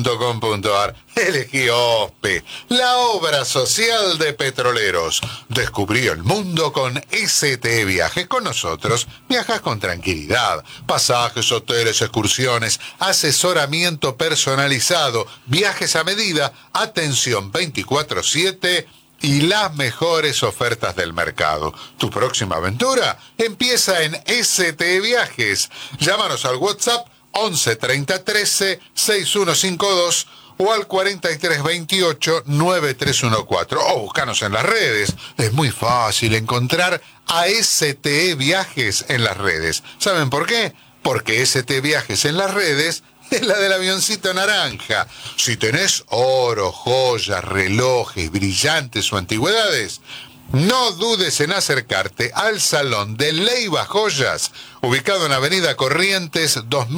www.ospe.com.ar. Elegí OSPE, la obra social de petroleros. Descubrí el mundo con ST Viajes. Con nosotros viajas con tranquilidad. Pasajes, hoteles, excursiones, asesoramiento personalizado, viajes a medida, atención 24/7 y las mejores ofertas del mercado. Tu próxima aventura empieza en ST Viajes. Llámanos al WhatsApp 11 30 13 6152 o al 43 28 9314, o búscanos en las redes. Es muy fácil encontrar a ST Viajes en las redes. ¿Saben por qué? Porque ST Viajes en las redes es la del avioncito naranja. Si tenés oro, joyas, relojes, brillantes o antigüedades, no dudes en acercarte al Salón de Leiva Joyas, ubicado en Avenida Corrientes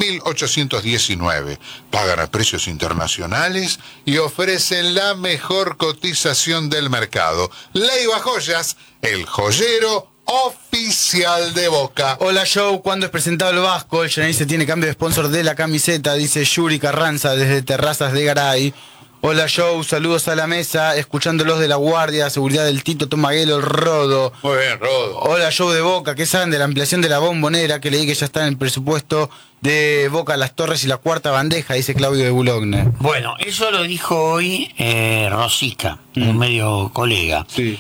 2819. Pagan a precios internacionales y ofrecen la mejor cotización del mercado. Leiva Joyas, el joyero oficial de Boca. Hola Joe, ¿cuándo es presentado el Vasco? El Geneise tiene cambio de sponsor de la camiseta, dice Yuri Carranza desde Terrazas de Garay. Hola Joe, saludos a la mesa, escuchándolos de La Guardia, seguridad del Tito Tomaguelo, el Rodo. Muy bien, Rodo. Hola Joe de Boca, ¿qué saben de la ampliación de la bombonera? Que leí que ya está en el presupuesto de Boca, Las Torres y la cuarta bandeja, dice Claudio de Boulogne. Bueno, eso lo dijo hoy Rosica, un medio colega. Sí.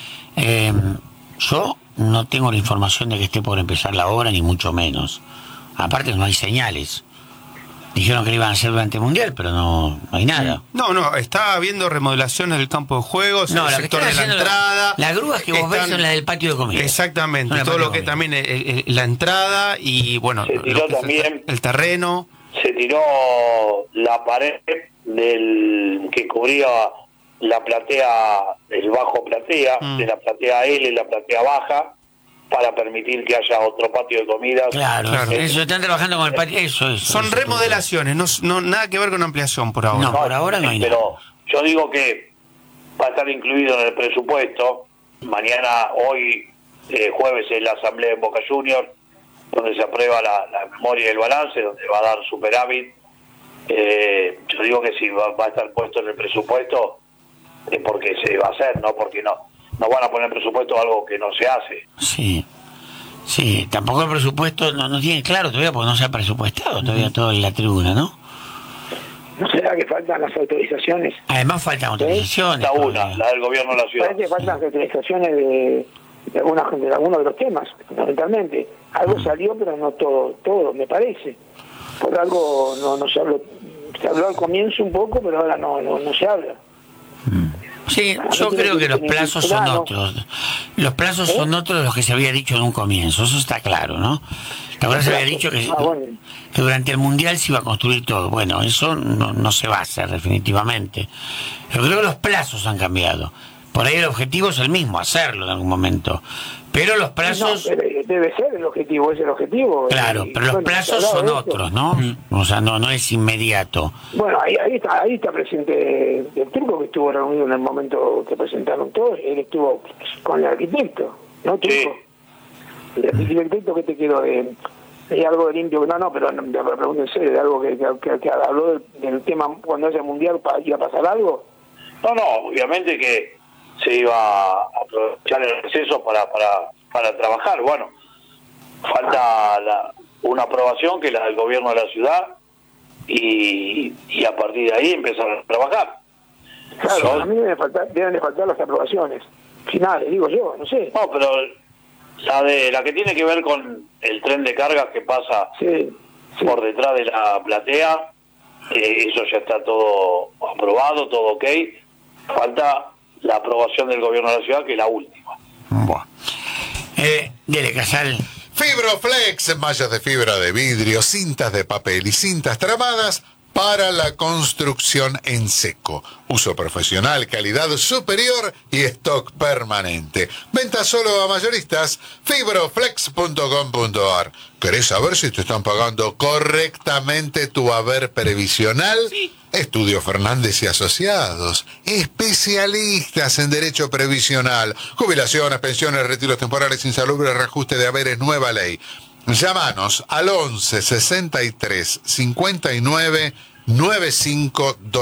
Yo no tengo la información de que esté por empezar la obra, ni mucho menos. Aparte no hay señales. Dijeron que lo iban a hacer durante el Mundial, pero no hay nada. No, está habiendo remodelaciones del campo de juegos, No, el sector de la entrada. Las grúas que vos ves son las del patio de comida. Exactamente, todo lo que también la entrada y bueno, se tiró también el terreno. Se tiró la pared del que cubría la platea, el bajo platea, de la platea L y la platea baja, para permitir que haya otro patio de comida. Claro. Eso, están trabajando con el patio, eso. Son remodelaciones, no nada que ver con ampliación por ahora. No, por ahora no hay nada. Pero yo digo que va a estar incluido en el presupuesto. Mañana, hoy, jueves, es la asamblea en Boca Juniors, donde se aprueba la memoria y el balance, donde va a dar superávit. Yo digo que si va a estar puesto en el presupuesto, es porque se va a hacer, no porque no van a poner presupuesto algo que no se hace. Sí, tampoco el presupuesto no tiene claro todavía, porque no se ha presupuestado todavía todo en la tribuna, ¿no? ¿No será que faltan las autorizaciones? Además faltan autorizaciones. Está una, la del gobierno de la ciudad. Parece que faltan las autorizaciones de algunos de los temas, fundamentalmente. Algo salió, pero no todo, me parece. Por algo no se habló. Se habló al comienzo un poco, pero ahora no se habla. Sí, yo creo que los plazos son otros. Los plazos son otros de los que se había dicho en un comienzo, eso está claro, ¿no? Ahora se había dicho que durante el Mundial se iba a construir todo. Bueno, eso no se va a hacer definitivamente. Yo creo que los plazos han cambiado. Por ahí el objetivo es el mismo, hacerlo en algún momento. Pero los plazos... No, debe ser el objetivo, es el objetivo. Claro, pero los plazos son otros, ¿no? O sea, no es inmediato. Bueno, ahí está presente el Turco, que estuvo reunido en el momento que presentaron todos. Él estuvo con el arquitecto, ¿no, Turco? Sí. El arquitecto que te quedó de algo de limpio, pero pregúntense, de algo que habló del tema cuando haya mundial, ¿iba a pasar algo? No, obviamente que se iba a aprovechar el receso para trabajar. Bueno, falta una aprobación que es la del gobierno de la ciudad y a partir de ahí empezar a trabajar. Claro, a mí deben de faltar las aprobaciones finales, digo yo, no sé. No, pero la que tiene que ver con el tren de cargas que pasa por detrás de la platea, eso ya está todo aprobado, todo ok. Falta la aprobación del gobierno de la ciudad, que es la última. Bueno. Dele, Casal. Fibroflex, mallas de fibra de vidrio, cintas de papel y cintas tramadas para la construcción en seco. Uso profesional, calidad superior y stock permanente. Venta solo a mayoristas. Fibroflex.com.ar. ¿Querés saber si te están pagando correctamente tu haber previsional? Sí. Estudio Fernández y Asociados, especialistas en derecho previsional, jubilaciones, pensiones, retiros temporales, insalubres, reajuste de haberes, nueva ley. Llámanos al 11 63 59 95